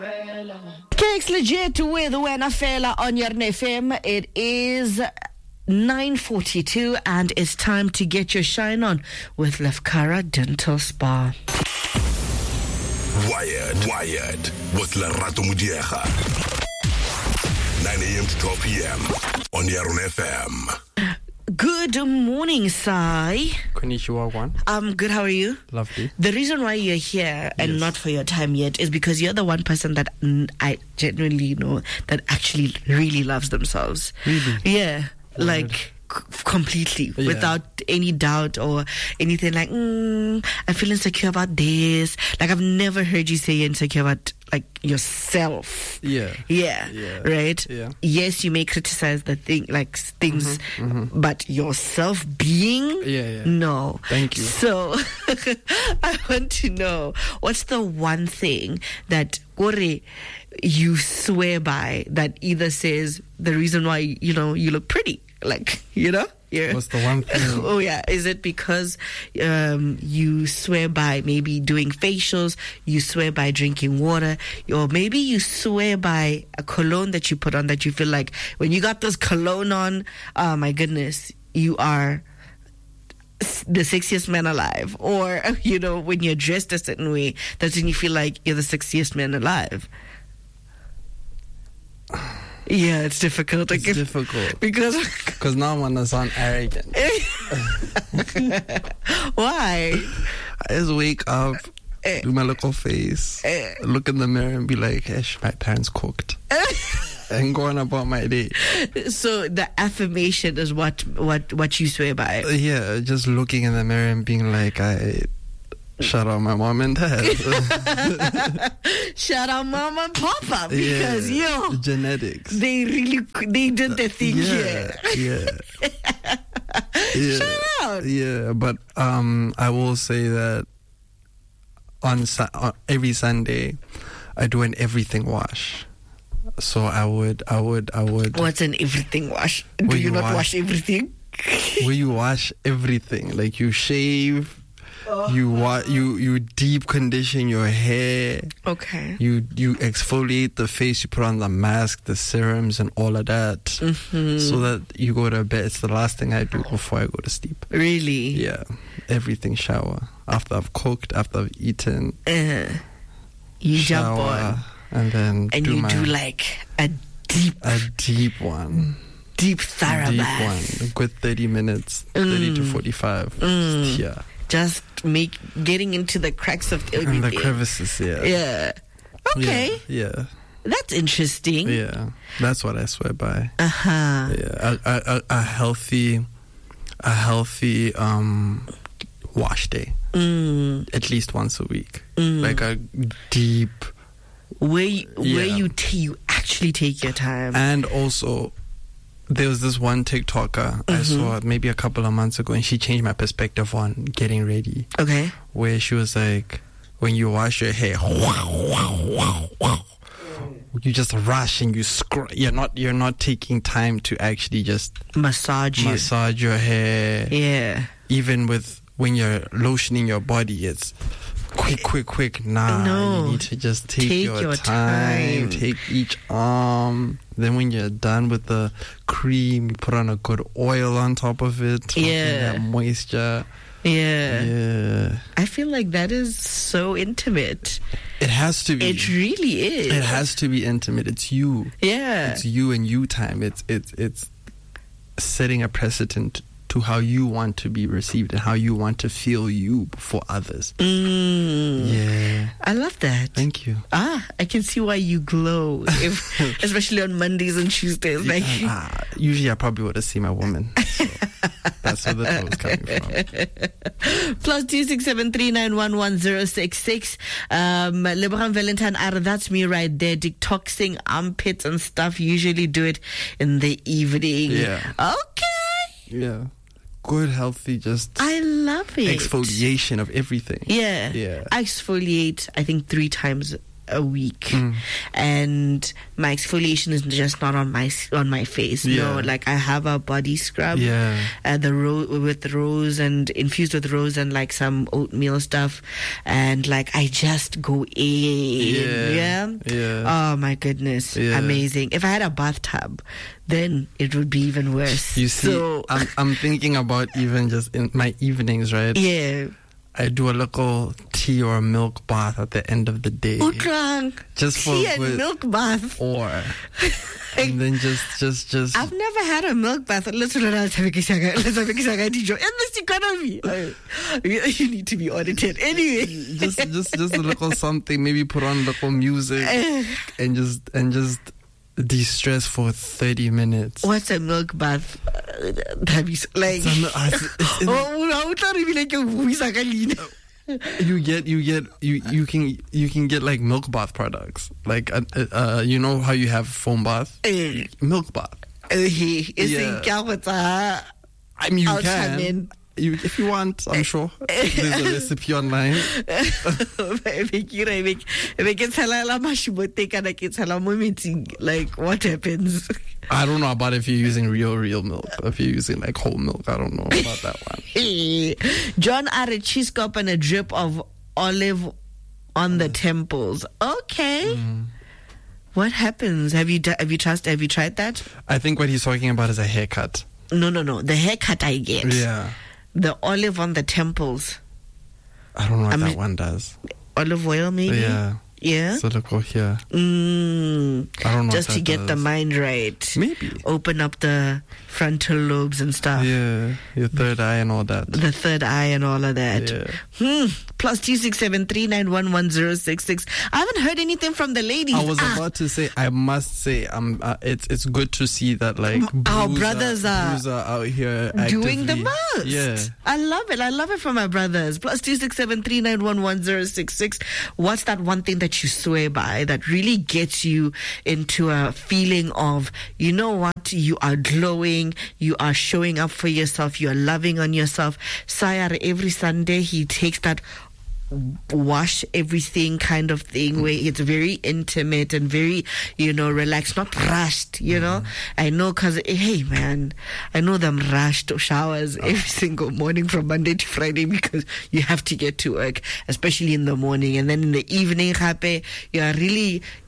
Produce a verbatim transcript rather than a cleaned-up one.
Cakes Legit with Wena Fela on your F M. It is nine forty-two and it's time to get your shine on with Lefkara Dental Spa. Wired, Wired with Lerato Mudiega. nine a.m. to twelve p.m. on Yarun F M. Good morning, Sai. Konnichiwa, one. I'm good. How are you? Lovely. The reason why you're here and Yes. not for your time yet is because you're the one person that mm, I genuinely know that actually really loves themselves. Really? Yeah. Word. Like c- completely, Yeah. without any doubt or anything like, mm, I feel insecure about this. Like, I've never heard you say you're insecure about, like, yourself. Yeah. Yeah, Yeah. right? Yeah. Yes, you may criticize the thing, like s- things, Mm-hmm. but yourself being, Yeah, yeah. no. Thank you. So, I want to know, what's the one thing that Kore, you swear by that either says the reason why, you know, you look pretty, like, you know? Yeah. What's the one thing? Oh yeah, is it because um, you swear by maybe doing facials, you swear by drinking water, or maybe you swear by a cologne that you put on that you feel like when you got this cologne on, oh my goodness, you are s- the sexiest man alive. Or, you know, when you're dressed a certain way, that's when you feel like you're the sexiest man alive. Yeah, it's difficult. It's Like, if- difficult. because Because now I want to sound arrogant. why? I just wake up, Eh. do my little face, Eh. look in the mirror and be like, hey, my parents cooked. And go on about my day. So the affirmation is what what what you swear by. Yeah, just looking in the mirror and being like, I shout out my mom and dad. Shout out mom and papa because Yeah. yo, Genetics. they really they did the thing Yeah, here. yeah. Yeah. Shout out. Yeah, but um, I will say that on, Su- on every Sunday, I do an everything wash. So I would, I would, I would. What's an everything wash? Do Where you, you not wash- wash everything? Where you wash everything, like you shave, you wa- you you deep condition your hair, Okay. you you exfoliate the face, you put on the mask, the serums, and all of that, Mm-hmm. so that you go to bed. It's the last thing I do before I go to sleep. Really? Yeah, everything shower after I've cooked, after I've eaten. Uh, you jump shower, on and then and do you my, do like a deep, a deep one, deep thorough deep bath. one, a good thirty minutes, thirty to Mm. forty-five. Mm. Yeah, Just make getting into the cracks of and the everything. crevices. Yeah, Yeah. Okay. yeah, yeah, That's interesting. yeah. That's what I swear by. Uh huh. Yeah, a, a, a, a healthy, a healthy um wash day, Mm. at least once a week, Mm. like a deep. Where you, where Yeah. you t- you actually take your time. And also, there was this one TikToker I saw maybe a couple of months ago, and she changed my perspective on getting ready. Okay. Where she was like, when you wash your hair, you just rush and you scr- You're not. You're not taking time to actually just Massage you. massage your hair. Yeah. Even with when you're lotioning your body, it's quick, quick, quick. Nah, No. you need to just take, Take your, your time. time. Take each arm. Then when you're done with the cream, you put on a good oil on top of it. to Yeah. get that moisture. Yeah. Yeah. I feel like that is so intimate. It has to be. It really is. It has to be intimate. It's you. Yeah. It's you and you time. It's it's it's setting a precedent to how you want to be received and how you want to feel you for others. Mm. Yeah. I love that. Thank you. Ah, I can see why you glow, if, especially on Mondays and Tuesdays. Like, Ah, usually I probably would have seen my woman. So that's where the glow is coming from. plus two six seven three nine one one zero six six. Um, Lebraham Valentine, Ara, that's me right there. Detoxing armpits and stuff. Usually do it in the evening. Yeah. Okay. Yeah. Good, healthy, just I love it. exfoliation of everything. Yeah. Yeah. I exfoliate, I think, three times a week, Mm. and my exfoliation is just not on my on my face. Yeah. No, like I have a body scrub, Yeah. uh, the ro- with rose and infused with rose and like some oatmeal stuff, and like I just go in. Yeah. Yeah. Yeah. Oh my goodness, Yeah. amazing. If I had a bathtub, then it would be even worse. You see, so, I'm I'm thinking about even just in my evenings, right? yeah. I do a little tea or a milk bath at the end of the day, Utlwang. just for Tea and good- milk bath. or and then just just just I've never had a milk bath. Let's let's have a kisaga. Let's have a kisaga dijo. In this economy, you you need to be audited anyway. just just just a little something. Maybe put on little music and just and just de-stress for thirty minutes. What's a milk bath? Uh, that is like. It's a- it's- it's in- Oh, how tla re bile ke o buisa ka leina. you get you get you you can you can get like milk bath products, like uh, uh you know how you have foam bath, Eh, milk bath. eh, e Yeah. seng ke a go tsa I mean, you Ultramin. can. You, if you want, I'm sure there's a recipe online. be ke ra- be ke- be ke tshelela mashimote kana ke tshela mo metsing. Like, what happens? I don't know about if you're using real, real milk. If you're using like whole milk, I don't know about that one. John are a cheese cup and a drip of olive on the temples. Okay. What happens? Have you d- have you trust have you tried that? I think what he's talking about is a haircut. No, no, no. The haircut I get. Yeah. The olive on the temples. I don't know what I'm- that one does. Olive oil, maybe. Yeah. Yeah. So look over here. Mm, I don't know just what to that get the does. mind right. Maybe. Open up the frontal lobes and stuff. Yeah. Your third eye and all that. The third eye and all of that. Yeah. Hmm. Plus two six seven three nine one one zero six six. I haven't heard anything from the ladies. I was Ah, about to say, I must say, um, uh, it's it's good to see that like Our blues brothers are blues are out here doing the actively- most. Yeah. I love it. I love it for my brothers. Plus two six seven three nine one one zero six six. What's that one thing that you swear by that really gets you into a feeling of, you know what, you are glowing, you are showing up for yourself, you are loving on yourself. Sayar, every Sunday he takes that wash everything kind of thing where it's very intimate and very, you know, relaxed, not rushed, you know. I know, because hey man, I know them rushed showers every single morning from Monday to Friday because you have to get to work, especially in the morning, and then in the evening happy, you are really